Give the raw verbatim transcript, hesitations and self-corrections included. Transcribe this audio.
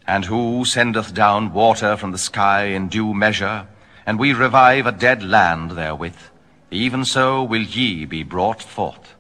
And who sendeth down water from the sky in due measure, and we revive a dead land therewith, even so will ye be brought forth.